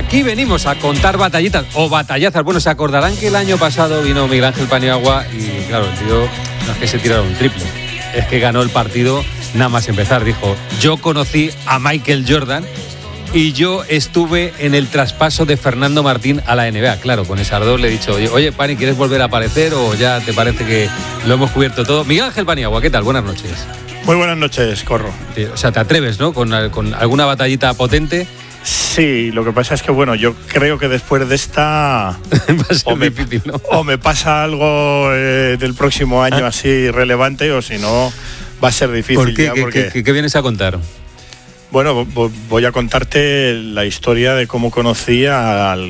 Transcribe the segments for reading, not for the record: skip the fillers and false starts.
Aquí venimos a contar batallitas o batallazas. Bueno, se acordarán que el año pasado vino Miguel Ángel Paniagua y claro, el tío no es que se tirara un triple, es que ganó el partido nada más empezar. Dijo, yo conocí a Michael Jordan y yo estuve en el traspaso de Fernando Martín a la NBA. Claro, con esas dos le he dicho, oye, Pani, ¿quieres volver a aparecer o ya te parece que lo hemos cubierto todo? Miguel Ángel Paniagua, ¿qué tal? Buenas noches. Muy buenas noches, Corro. O sea, ¿te atreves, no? Con alguna batallita potente. Sí, lo que pasa es que, bueno, yo creo que después de esta difícil, ¿no? O me pasa algo del próximo año así relevante, o si no, va a ser difícil. ¿Por qué? ¿Qué vienes a contar? Bueno, voy a contarte la historia de cómo conocí al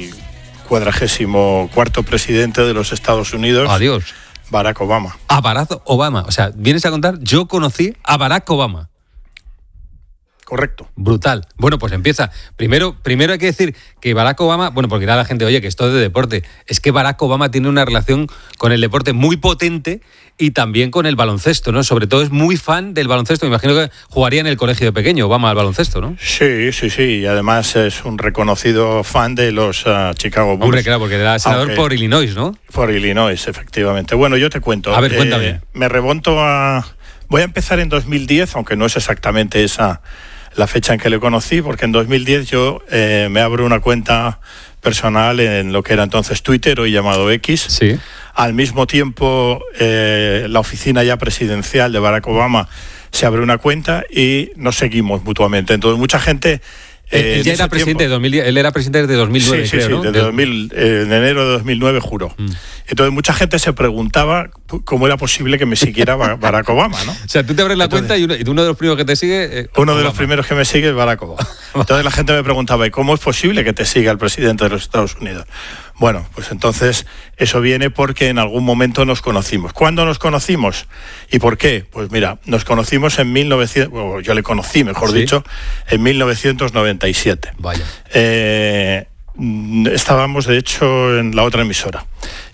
44º presidente de los Estados Unidos. Adiós. Barack Obama. A Barack Obama. O sea, vienes a contar, yo conocí a Barack Obama. Correcto. Brutal. Bueno, pues empieza. Primero hay que decir que Barack Obama, bueno, porque dirá la gente, oye, que esto es de deporte. Es que Barack Obama tiene una relación con el deporte muy potente y también con el baloncesto, ¿no? Sobre todo es muy fan del baloncesto. Me imagino que jugaría en el colegio de pequeño, Obama, al baloncesto, ¿no? Sí. Y además es un reconocido fan de los Chicago Bulls. Hombre, claro, porque era senador por Illinois, ¿no? Por Illinois, efectivamente. Bueno, yo te cuento. A ver, cuéntame. Me remonto a... Voy a empezar en 2010, aunque no es exactamente esa la fecha en que le conocí, porque en 2010 yo me abro una cuenta personal en lo que era entonces Twitter, hoy llamado X. Sí. Al mismo tiempo, la oficina ya presidencial de Barack Obama se abre una cuenta y nos seguimos mutuamente. Entonces, mucha gente... Él ya era presidente de 2010, él era presidente desde 2009, sí, creo, ¿no? Desde en enero de 2009 juró. Entonces mucha gente se preguntaba cómo era posible que me siguiera Barack Obama, ¿no? O sea, tú te abres la cuenta y uno de los primeros que te sigue... uno de los primeros que me sigue es Barack Obama. Entonces la gente me preguntaba, ¿y cómo es posible que te siga el presidente de los Estados Unidos? Bueno, pues entonces eso viene porque en algún momento nos conocimos. ¿Cuándo nos conocimos? ¿Y por qué? Pues mira, nos conocimos en yo le conocí, mejor dicho, en 1997. Vaya. Estábamos, de hecho, en la otra emisora.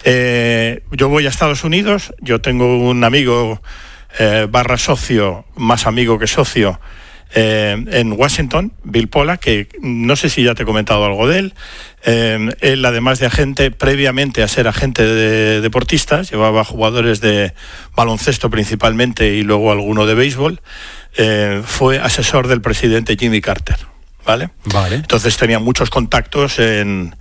Yo voy a Estados Unidos, yo tengo un amigo / socio, más amigo que socio, en Washington, Bill Pollack, que no sé si ya te he comentado algo de él. Él, además de agente, previamente a ser agente de deportistas, llevaba jugadores de baloncesto principalmente y luego alguno de béisbol, fue asesor del presidente Jimmy Carter, ¿vale? Entonces tenía muchos contactos en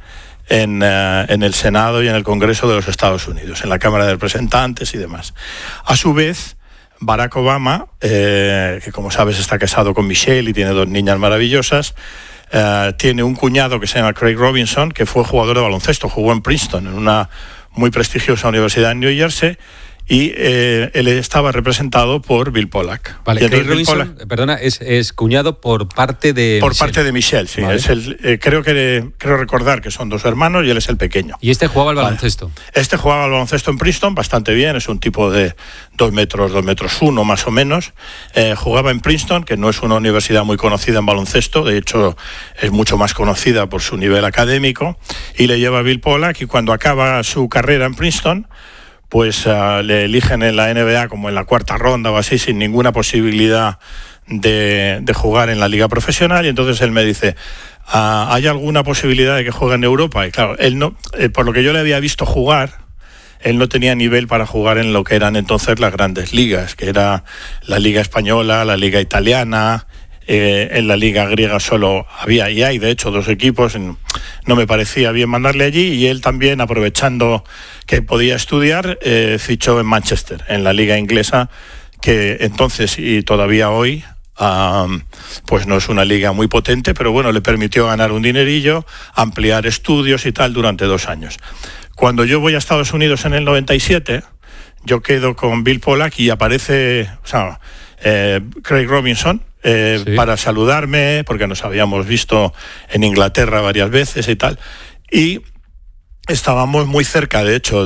el Senado y en el Congreso de los Estados Unidos, en la Cámara de Representantes y demás. A su vez, Barack Obama, que como sabes está casado con Michelle y tiene 2 niñas maravillosas, tiene un cuñado que se llama Craig Robinson, que fue jugador de baloncesto, jugó en Princeton, en una muy prestigiosa universidad en New Jersey, y él estaba representado por Bill Pollack. Vale, Craig Robinson, perdona, es cuñado por parte de Por Michelle. parte de Michelle, sí. Vale. Es creo recordar que son 2 hermanos y él es el pequeño. ¿Y este jugaba al baloncesto? Este jugaba al baloncesto en Princeton bastante bien, es un tipo de 2 metros 1 más o menos. Jugaba en Princeton, que no es una universidad muy conocida en baloncesto, de hecho es mucho más conocida por su nivel académico, y le lleva a Bill Pollack, y cuando acaba su carrera en Princeton, pues le eligen en la NBA como en la 4ª ronda o así, sin ninguna posibilidad de jugar en la liga profesional, y entonces él me dice, ¿hay alguna posibilidad de que juegue en Europa? Y claro, él no, por lo que yo le había visto jugar, él no tenía nivel para jugar en lo que eran entonces las grandes ligas, que era la liga española, la liga italiana. En la liga griega solo había y hay, de hecho, 2 equipos. No me parecía bien mandarle allí, y él también, aprovechando que podía estudiar, fichó en Manchester, en la liga inglesa, que entonces y todavía hoy pues no es una liga muy potente, pero bueno, le permitió ganar un dinerillo, ampliar estudios y tal durante 2 años. Cuando yo voy a Estados Unidos en el 97, yo quedo con Bill Pollack y aparece Craig Robinson, sí, para saludarme, porque nos habíamos visto en Inglaterra varias veces y tal, y estábamos muy cerca, de hecho,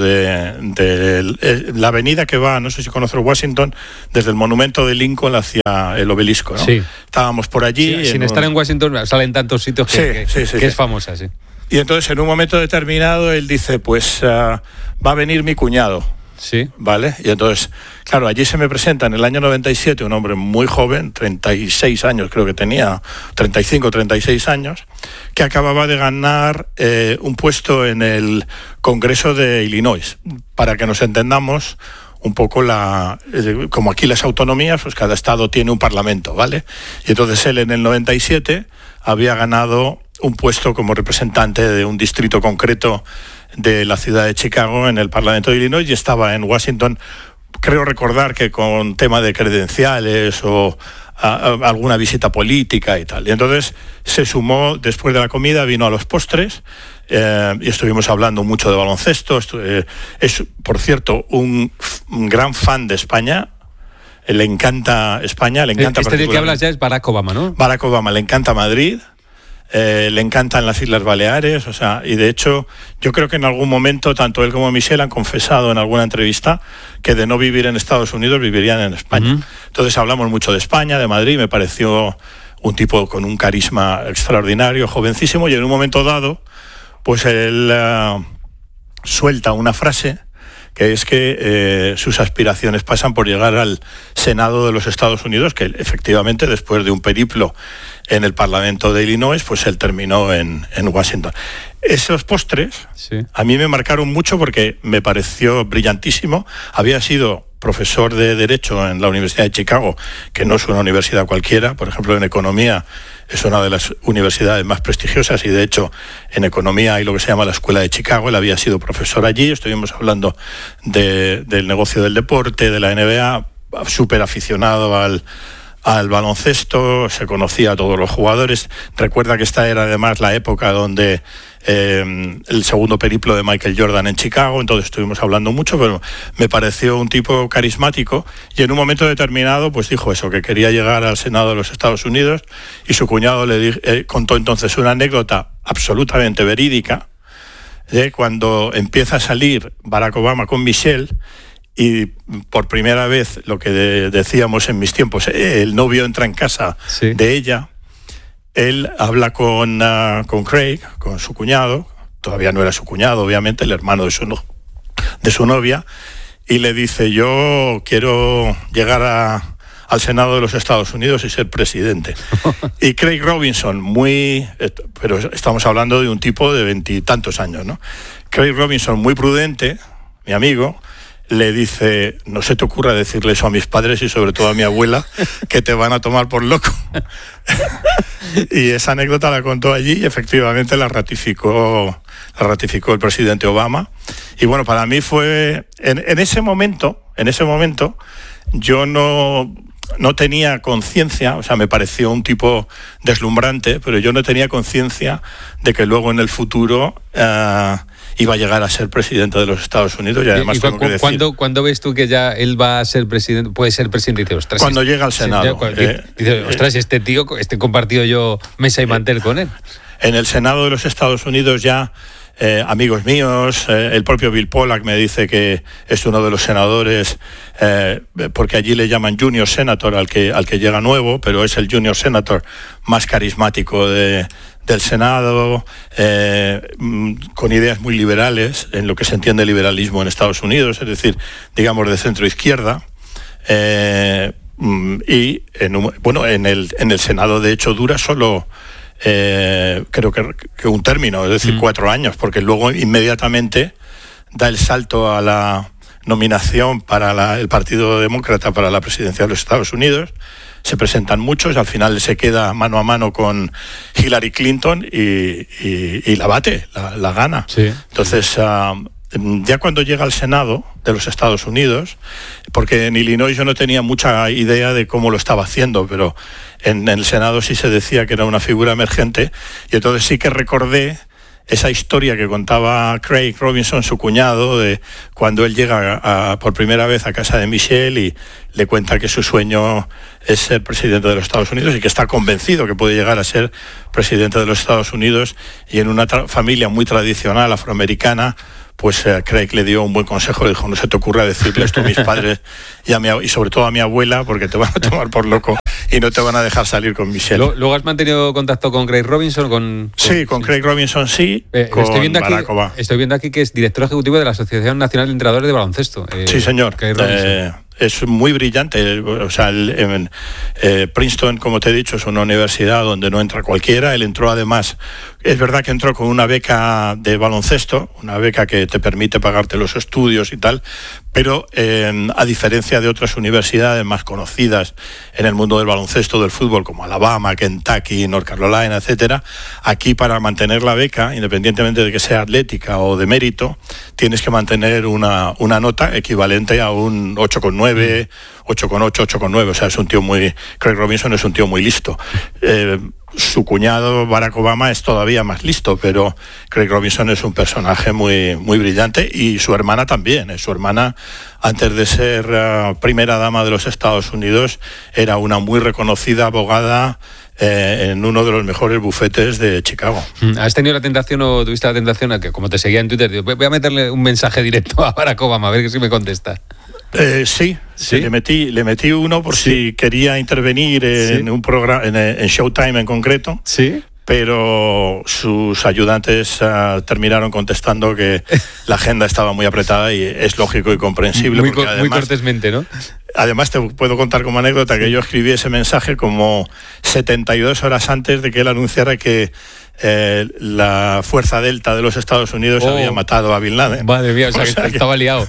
de la avenida que va, no sé si conoces Washington, desde el monumento de Lincoln hacia el obelisco, ¿no? Sí. Estábamos por allí. Sí, sin estar en Washington salen tantos sitios que es famosa, sí. Y entonces en un momento determinado él dice, pues va a venir mi cuñado. Sí. ¿Vale? Y entonces, claro, allí se me presenta en el año 97 un hombre muy joven, 36 años creo que tenía, 35, 36 años, que acababa de ganar un puesto en el Congreso de Illinois. Para que nos entendamos un poco como aquí las autonomías, pues cada estado tiene un parlamento, ¿vale? Y entonces él en el 97 había ganado un puesto como representante de un distrito concreto de la ciudad de Chicago en el Parlamento de Illinois y estaba en Washington, creo recordar que con tema de credenciales o alguna visita política y tal. Y entonces se sumó, después de la comida, vino a los postres y estuvimos hablando mucho de baloncesto. Es, por cierto, un gran fan de España. Le encanta España, le encanta... Del que hablas ya es Barack Obama, ¿no? Barack Obama, le encanta Madrid. Le encantan las Islas Baleares, o sea, y de hecho yo creo que en algún momento tanto él como Michelle han confesado en alguna entrevista que de no vivir en Estados Unidos vivirían en España. Entonces hablamos mucho de España, de Madrid, me pareció un tipo con un carisma extraordinario, jovencísimo, y en un momento dado pues él suelta una frase que es que sus aspiraciones pasan por llegar al Senado de los Estados Unidos, que efectivamente después de un periplo en el Parlamento de Illinois, pues él terminó en Washington. Esos postres a mí me marcaron mucho porque me pareció brillantísimo. Había sido profesor de Derecho en la Universidad de Chicago, que no es una universidad cualquiera, por ejemplo en Economía es una de las universidades más prestigiosas y de hecho en Economía hay lo que se llama la Escuela de Chicago. Él había sido profesor allí, estuvimos hablando del negocio del deporte, de la NBA, súper aficionado al baloncesto, se conocía a todos los jugadores. Recuerda que esta era además la época donde el segundo periplo de Michael Jordan en Chicago, entonces estuvimos hablando mucho, pero me pareció un tipo carismático y en un momento determinado pues dijo eso, que quería llegar al Senado de los Estados Unidos y su cuñado le contó entonces una anécdota absolutamente verídica de cuando empieza a salir Barack Obama con Michelle y por primera vez, lo que decíamos en mis tiempos, el novio entra en casa de ella. Él habla con Craig, con su cuñado, todavía no era su cuñado, obviamente, el hermano de su novia, y le dice, yo quiero llegar al Senado de los Estados Unidos y ser presidente. Y Craig Robinson, pero estamos hablando de un tipo de 20 y tantos años, ¿no? Craig Robinson, muy prudente, mi amigo, le dice, no se te ocurra decirle eso a mis padres y sobre todo a mi abuela, que te van a tomar por loco. Y esa anécdota la contó allí y efectivamente la ratificó el presidente Obama. Y bueno, para mí fue, en ese momento, yo no tenía conciencia, o sea, me pareció un tipo deslumbrante, pero yo no tenía conciencia de que luego en el futuro iba a llegar a ser presidente de los Estados Unidos. Y además tengo que decir, ¿cuándo ves tú que ya él va a ser presidente, puede ser presidente? Dice, ostras, cuando llega al Senado. Dice, ostras, este tío, he compartido yo mesa y mantel con él. En el Senado de los Estados Unidos ya amigos míos, el propio Bill Pollack me dice que es uno de los senadores, porque allí le llaman Junior Senator al que llega nuevo, pero es el Junior Senator más carismático del Senado, con ideas muy liberales, en lo que se entiende liberalismo en Estados Unidos, es decir, digamos de centro-izquierda. Y en el Senado de hecho dura solo creo que un término, es decir, 4 años, porque luego inmediatamente da el salto a la nominación para el Partido Demócrata para la presidencia de los Estados Unidos. Se presentan muchos, al final se queda mano a mano con Hillary Clinton y la bate, la gana. Sí. Entonces, ya cuando llega al Senado de los Estados Unidos, porque en Illinois yo no tenía mucha idea de cómo lo estaba haciendo, pero en el Senado sí se decía que era una figura emergente, y entonces sí que recordé esa historia que contaba Craig Robinson, su cuñado, de cuando él llega por primera vez a casa de Michelle y le cuenta que su sueño es ser presidente de los Estados Unidos y que está convencido que puede llegar a ser presidente de los Estados Unidos, y en una familia muy tradicional afroamericana, pues Craig le dio un buen consejo, le dijo, no se te ocurra decirle esto a mis padres y sobre todo a mi abuela, porque te van a tomar por loco y no te van a dejar salir con Michelle. ¿Luego has mantenido contacto con Craig Robinson? Sí, con Craig Robinson sí, con Barack Obama. Estoy viendo aquí que es director ejecutivo de la Asociación Nacional de Entrenadores de Baloncesto. Sí, señor. Es muy brillante. O sea, Princeton, como te he dicho, es una universidad donde no entra cualquiera. Él entró, además, es verdad que entró con una beca de baloncesto, una beca que te permite pagarte los estudios y tal, pero a diferencia de otras universidades más conocidas en el mundo del baloncesto, del fútbol, como Alabama, Kentucky, North Carolina, etcétera, aquí para mantener la beca, independientemente de que sea atlética o de mérito, tienes que mantener una nota equivalente a un 8,9, 8,8, 8,9. O sea, es un tío Craig Robinson es un tío muy listo. Su cuñado Barack Obama es todavía más listo, pero Craig Robinson es un personaje muy, muy brillante, y su hermana también. Su hermana, antes de ser primera dama de los Estados Unidos, era una muy reconocida abogada en uno de los mejores bufetes de Chicago. ¿Has tenido la tentación o tuviste la tentación, a que como te seguía en Twitter, voy a meterle un mensaje directo a Barack Obama a ver si me contesta? Sí, le metí uno por si quería intervenir en un programa, en Showtime en concreto. Sí. Pero sus ayudantes terminaron contestando que la agenda estaba muy apretada, y es lógico y comprensible. Muy cortésmente, ¿no? Además, te puedo contar como anécdota que yo escribí ese mensaje como 72 horas antes de que él anunciara que la Fuerza Delta de los Estados Unidos había matado a Bin Laden. Madre mía, o sea que estaba liado.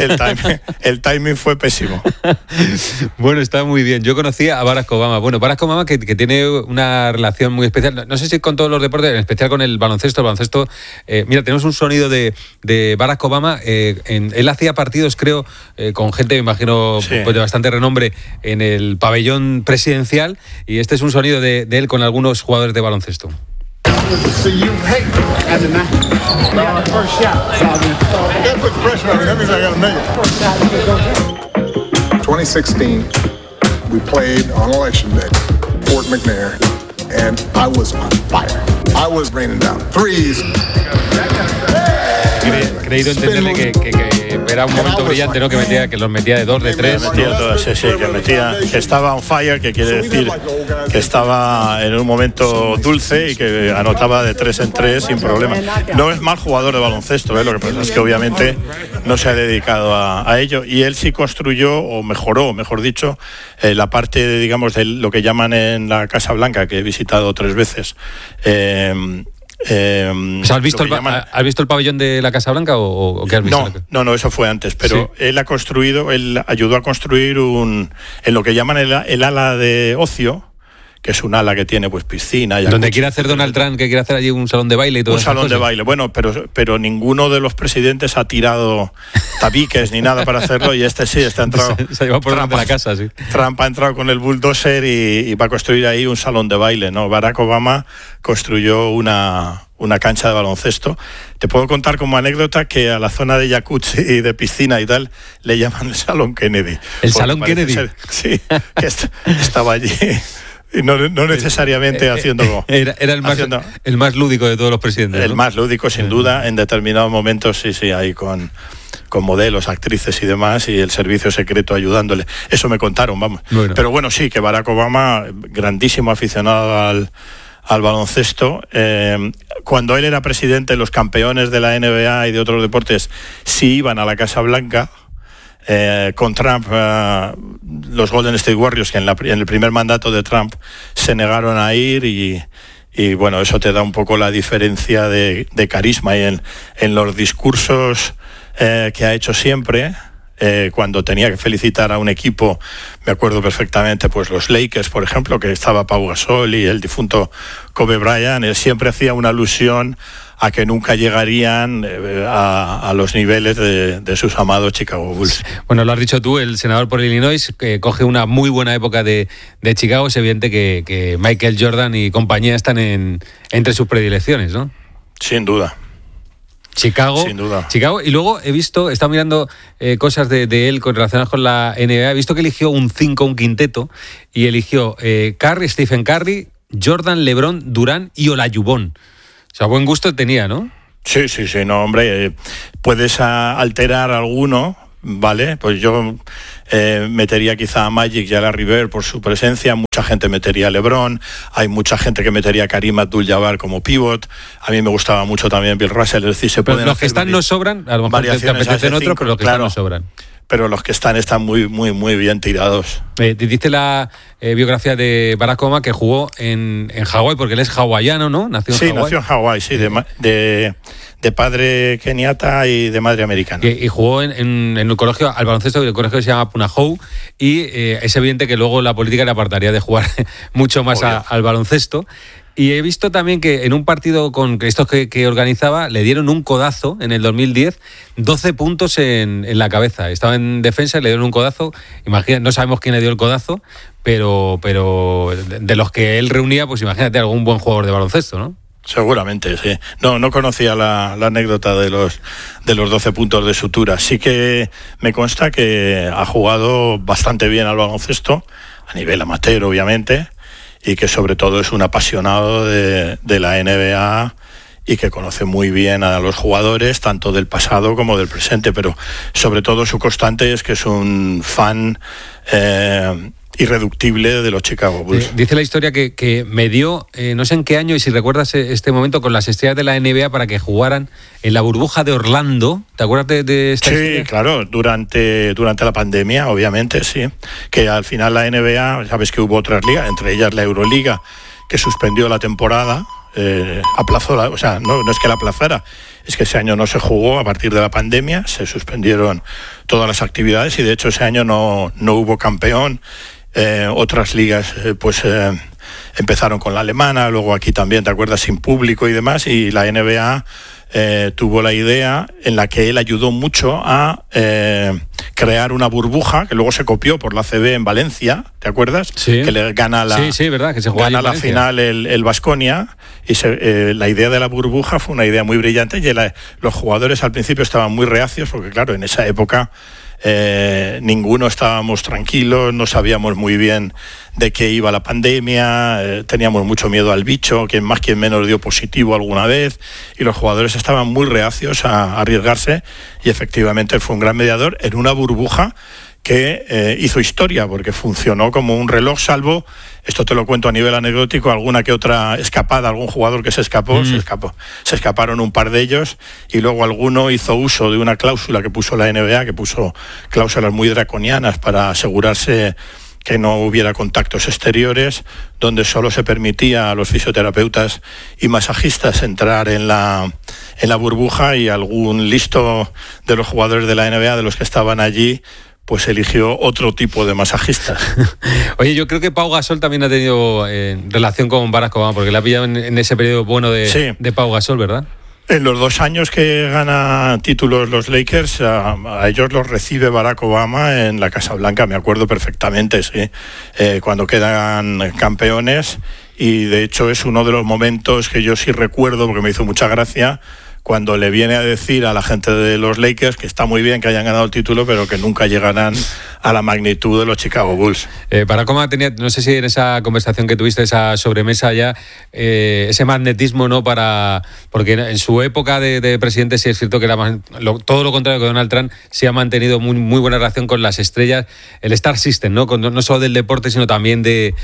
El timing fue pésimo. Bueno, está muy bien. Yo conocí a Barack Obama. Bueno, Barack Obama que tiene una relación muy especial. No sé si con todos los deportes, en especial con el baloncesto. Mira, tenemos un sonido de Barack Obama. Él hacía partidos, creo, con gente, me imagino, pues de bastante renombre, en el pabellón presidencial. Y este es un sonido de él con algunos jugadores de baloncesto. So you hate at the night. No, first shot. That puts pressure on me. That means I got to make it. 2016, we played on election day, Fort McNair, and I was on fire. I was raining down threes. Creído entenderle que era un momento brillante, ¿no? Que los metía de 2, de 3. Que estaba on fire, que quiere decir que estaba en un momento dulce y que anotaba de 3 en 3 sin problema. No es mal jugador de baloncesto, lo que pasa es que obviamente no se ha dedicado a ello, y él sí construyó, o mejoró, mejor dicho, la parte de, digamos, de lo que llaman en la Casa Blanca, que he visitado 3 veces. ¿Has visto el pabellón de la Casa Blanca o qué has visto? No, eso fue antes, pero sí. Él ayudó a construir en lo que llaman el ala de ocio, que es un ala que tiene pues piscina. Donde quiere hacer Donald Trump, que quiere hacer allí un salón de baile y todo eso. Un salón de baile, bueno, pero ninguno de los presidentes ha tirado tabiques ni nada para hacerlo, y este sí, está entrado. Se ha llevado por delante de la casa, sí. Trump ha entrado con el bulldozer y va a construir ahí un salón de baile, ¿no? Barack Obama construyó una cancha de baloncesto. Te puedo contar como anécdota que a la zona de jacuzzi y de piscina y tal le llaman el Salón Kennedy. ¿El Salón Kennedy? Sí, que estaba allí. Y no necesariamente haciendo... Era el más lúdico de todos los presidentes, ¿no? El más lúdico, sin duda. En determinados momentos, sí, ahí con modelos, actrices y demás, y el servicio secreto ayudándole. Eso me contaron, vamos. Bueno. Pero bueno, sí, que Barack Obama, grandísimo aficionado al baloncesto. Cuando él era presidente, los campeones de la NBA y de otros deportes sí iban a la Casa Blanca. Con Trump, los Golden State Warriors, que en el primer mandato de Trump se negaron a ir, y bueno, eso te da un poco la diferencia de carisma, y en los discursos que ha hecho siempre. Cuando tenía que felicitar a un equipo, me acuerdo perfectamente, pues los Lakers, por ejemplo, que estaba Pau Gasol y el difunto Kobe Bryant, él siempre hacía una alusión a que nunca llegarían a los niveles de sus amados Chicago Bulls. Bueno, lo has dicho tú, el senador por Illinois, que coge una muy buena época de Chicago. Es evidente que Michael Jordan y compañía están entre sus predilecciones, ¿no? Sin duda. Chicago, sin duda. Chicago. Y luego he estado mirando cosas de él relacionadas con la NBA. He visto que eligió un quinteto, y eligió Stephen Curry, Jordan, LeBron, Durant y Olajuwon. O sea, buen gusto tenía, ¿no? Sí, no, hombre, puedes alterar alguno, ¿vale? Pues yo metería quizá a Magic y a Larry Bird por su presencia, mucha gente metería a LeBron, hay mucha gente que metería a Kareem Abdul-Jabbar como pivot, a mí me gustaba mucho también Bill Russell, es decir, se pueden los que están no sobran, a lo mejor te apetecen otros, pero los que están no sobran. Pero los que están muy, muy, muy bien tirados. Diste la biografía de Barack Obama, que jugó en Hawái, porque él es hawaiano, ¿no? Nació en Hawái, sí, de padre keniata y de madre americana. Y jugó en el colegio, al baloncesto, el colegio se llama Punahou, y es evidente que luego la política le apartaría de jugar mucho más al baloncesto. Y he visto también que en un partido con estos que organizaba le dieron un codazo en el 2010, 12 puntos en la cabeza. Estaba en defensa y le dieron un codazo. Imagina, no sabemos quién le dio el codazo, pero de los que él reunía, pues imagínate algún buen jugador de baloncesto, ¿no? Seguramente, sí. No conocía la anécdota de los 12 puntos de sutura. Sí que me consta que ha jugado bastante bien al baloncesto, a nivel amateur, obviamente, y que sobre todo es un apasionado de la NBA y que conoce muy bien a los jugadores, tanto del pasado como del presente, pero sobre todo su constante es que es un fan irreductible de los Chicago Bulls. Dice la historia que me dio, no sé en qué año, y si recuerdas este momento, con las estrellas de la NBA para que jugaran en la burbuja de Orlando. ¿Te acuerdas de esta historia? Sí, claro, durante la pandemia, obviamente, sí. Que al final la NBA, sabes que hubo otras ligas, entre ellas la Euroliga, que suspendió la temporada, aplazó o sea, no es que la aplazara, es que ese año no se jugó a partir de la pandemia, se suspendieron todas las actividades y de hecho ese año no hubo campeón. Otras ligas empezaron con la alemana, luego aquí también, ¿te acuerdas? Sin público y demás, y la NBA tuvo la idea en la que él ayudó mucho a crear una burbuja que luego se copió por la ACB en Valencia, ¿te acuerdas? Sí. Que le gana verdad, que se juega gana la final el Baskonia, y la idea de la burbuja fue una idea muy brillante y los jugadores al principio estaban muy reacios porque claro, en esa época ninguno estábamos tranquilos, no sabíamos muy bien de qué iba la pandemia, teníamos mucho miedo al bicho, quien más quien menos dio positivo alguna vez, y los jugadores estaban muy reacios a arriesgarse, y efectivamente fue un gran mediador en una burbuja que hizo historia porque funcionó como un reloj, salvo, esto te lo cuento a nivel anecdótico, alguna que otra escapada, algún jugador que se escaparon un par de ellos, y luego alguno hizo uso de una cláusula que puso la NBA, que puso cláusulas muy draconianas para asegurarse que no hubiera contactos exteriores, donde solo se permitía a los fisioterapeutas y masajistas entrar en la burbuja, y algún listo de los jugadores de la NBA, de los que estaban allí, pues eligió otro tipo de masajistas. Oye, yo creo que Pau Gasol también ha tenido relación con Barack Obama, porque le ha pillado en ese periodo bueno de Pau Gasol, ¿verdad? En los 2 años que gana títulos los Lakers, a ellos los recibe Barack Obama en la Casa Blanca, me acuerdo perfectamente, sí, cuando quedan campeones, y de hecho es uno de los momentos que yo sí recuerdo, porque me hizo mucha gracia, cuando le viene a decir a la gente de los Lakers que está muy bien que hayan ganado el título, pero que nunca llegarán a la magnitud de los Chicago Bulls. Barack Obama tenía, no sé si en esa conversación que tuviste, esa sobremesa ya, ese magnetismo, ¿no? Porque en su época de presidente sí es cierto que era todo lo contrario que Donald Trump, sí ha mantenido muy, muy buena relación con las estrellas, el Star System, ¿no? No solo del deporte, sino también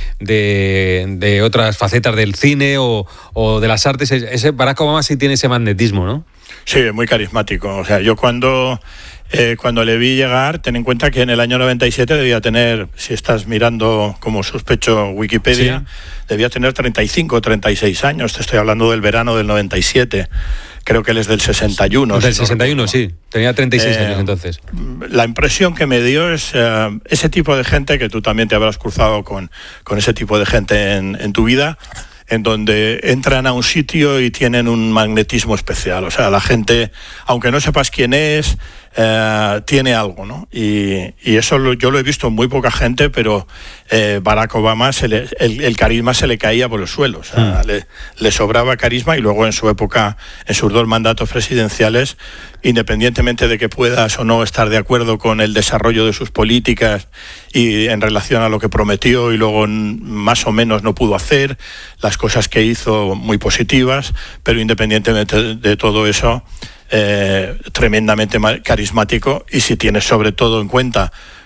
de otras facetas del cine o de las artes. Ese Barack Obama sí tiene ese magnetismo, ¿no? Sí, muy carismático. O sea, yo cuando le vi llegar, ten en cuenta que en el año 97 debía tener, si estás mirando como sospecho Wikipedia, debía tener 35 o 36 años. Te estoy hablando del verano del 97. Creo que él es del 61. Del 61, sí. Tenía 36 años entonces. La impresión que me dio es ese tipo de gente, que tú también te habrás cruzado con ese tipo de gente en tu vida, en donde entran a un sitio y tienen un magnetismo especial. O sea, la gente, aunque no sepas quién es, tiene algo, ¿no? Y eso yo lo he visto en muy poca gente, pero Barack Obama el carisma se le caía por el suelo. O sea, le sobraba carisma, y luego en su época, en sus 2 mandatos presidenciales, independientemente de que puedas o no estar de acuerdo con el desarrollo de sus políticas y en relación a lo que prometió y luego más o menos no pudo hacer, las cosas que hizo muy positivas, pero independientemente de todo eso, tremendamente carismático. Y si tienes sobre todo en cuenta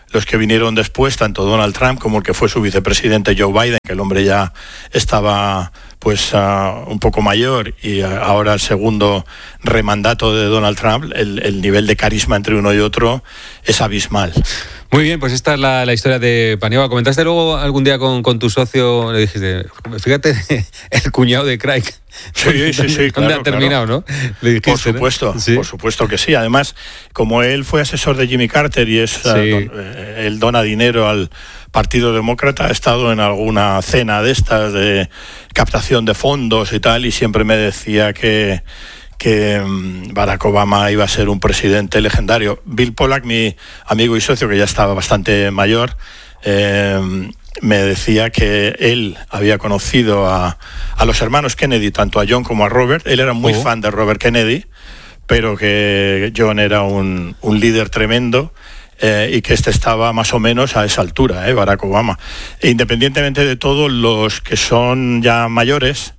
los que vinieron después, tanto Donald Trump como el que fue su vicepresidente Joe Biden, que el hombre ya estaba pues un poco mayor, y ahora el segundo remandato de Donald Trump, el nivel de carisma entre uno y otro es abismal. Muy bien, pues esta es la historia de Paniagua. ¿Comentaste luego algún día con tu socio? Le dijiste, fíjate, el cuñado de Craig. Sí, ¿Dónde claro, ha terminado, claro. ¿no? Le dijiste, por supuesto, ¿no? ¿Sí? Por supuesto que sí. Además, como él fue asesor de Jimmy Carter y él dona dinero al Partido Demócrata, ha estado en alguna cena de estas de captación de fondos y tal, y siempre me decía que Barack Obama iba a ser un presidente legendario. Bill Pollack, mi amigo y socio, que ya estaba bastante mayor, me decía que él había conocido a los hermanos Kennedy, tanto a John como a Robert. Él era muy fan de Robert Kennedy, pero que John era un líder tremendo, y que estaba más o menos a esa altura, Barack Obama. E independientemente de todo, los que son ya mayores,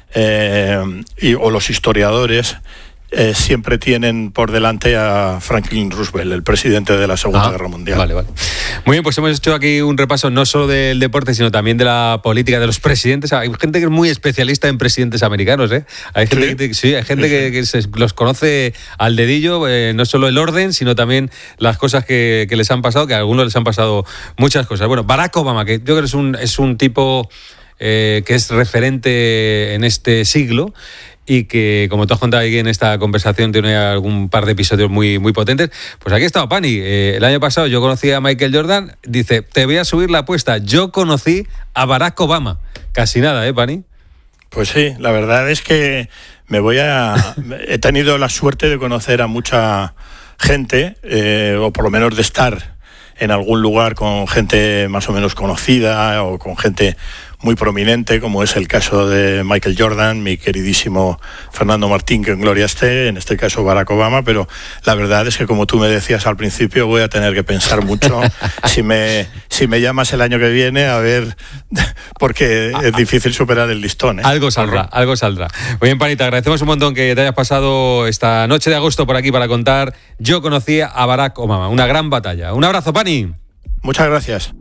o los historiadores, siempre tienen por delante a Franklin Roosevelt, el presidente de la Segunda Guerra Mundial. Vale. Muy bien, pues hemos hecho aquí un repaso no solo del deporte, sino también de la política, de los presidentes. Hay gente que es muy especialista en presidentes americanos, ¿eh? Hay gente que los conoce al dedillo, no solo el orden, sino también las cosas que les han pasado, que a algunos les han pasado muchas cosas. Bueno, Barack Obama, que yo creo que es un tipo que es referente en este siglo, y que, como tú has contado aquí en esta conversación, tiene algún par de episodios muy, muy potentes. Pues aquí ha estado Pani. El año pasado yo conocí a Michael Jordan. Dice, te voy a subir la apuesta. Yo conocí a Barack Obama. Casi nada, Pani? Pues sí, la verdad es que he tenido la suerte de conocer a mucha gente, o por lo menos de estar en algún lugar con gente más o menos conocida o con gente muy prominente, como es el caso de Michael Jordan, mi queridísimo Fernando Martín, que en gloria esté, en este caso Barack Obama, pero la verdad es que, como tú me decías al principio, voy a tener que pensar mucho si me llamas el año que viene, a ver, porque es difícil superar el listón. Algo saldrá. Muy bien, Pani, te agradecemos un montón que te hayas pasado esta noche de agosto por aquí para contar Yo conocí a Barack Obama, una gran batalla. Un abrazo, Pani. Muchas gracias.